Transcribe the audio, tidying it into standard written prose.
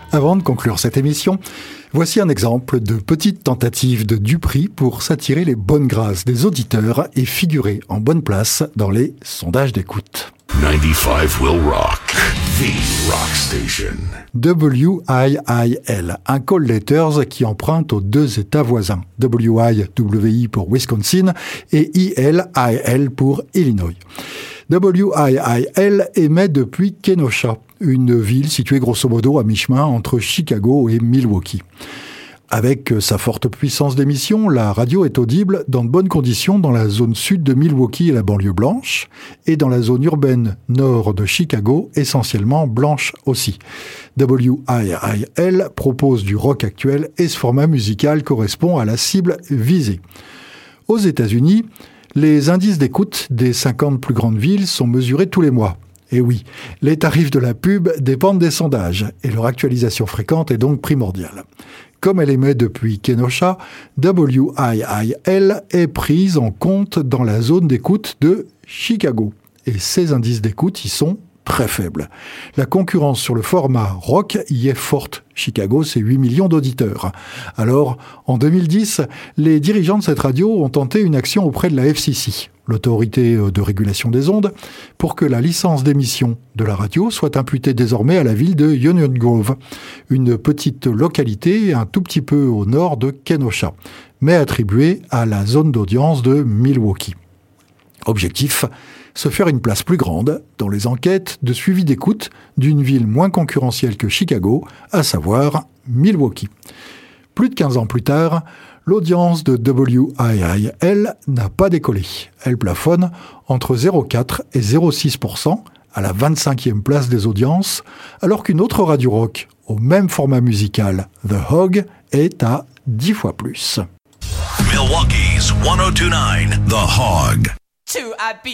Avant de conclure cette émission, voici un exemple de petite tentative de Dupri pour s'attirer les bonnes grâces des auditeurs et figurer en bonne place dans les sondages d'écoute. 95 will rock, the rock station. WIIL, un call letters qui emprunte aux deux États voisins. WI pour Wisconsin et IL pour Illinois. WIIL émet depuis Kenosha, une ville située grosso modo à mi-chemin entre Chicago et Milwaukee. Avec sa forte puissance d'émission, la radio est audible dans de bonnes conditions dans la zone sud de Milwaukee et la banlieue blanche, et dans la zone urbaine nord de Chicago, essentiellement blanche aussi. WIIL propose du rock actuel et ce format musical correspond à la cible visée. Aux États-Unis, les indices d'écoute des 50 plus grandes villes sont mesurés tous les mois. Et oui, les tarifs de la pub dépendent des sondages, et leur actualisation fréquente est donc primordiale. Comme elle émet depuis Kenosha, WIIL est prise en compte dans la zone d'écoute de Chicago. Et ces indices d'écoute y sont très faibles. La concurrence sur le format rock y est forte. Chicago, c'est 8 millions d'auditeurs. Alors, en 2010, les dirigeants de cette radio ont tenté une action auprès de la FCC, l'autorité de régulation des ondes, pour que la licence d'émission de la radio soit imputée désormais à la ville de Union Grove, une petite localité un tout petit peu au nord de Kenosha, mais attribuée à la zone d'audience de Milwaukee. Objectif, se faire une place plus grande dans les enquêtes de suivi d'écoute d'une ville moins concurrentielle que Chicago, à savoir Milwaukee. Plus de 15 ans plus tard, l'audience de WIIL n'a pas décollé. Elle plafonne entre 0,4 et 0,6% à la 25e place des audiences, alors qu'une autre radio rock au même format musical, The Hog, est à 10 fois plus. Milwaukee's 1029, The Hog. To a beat.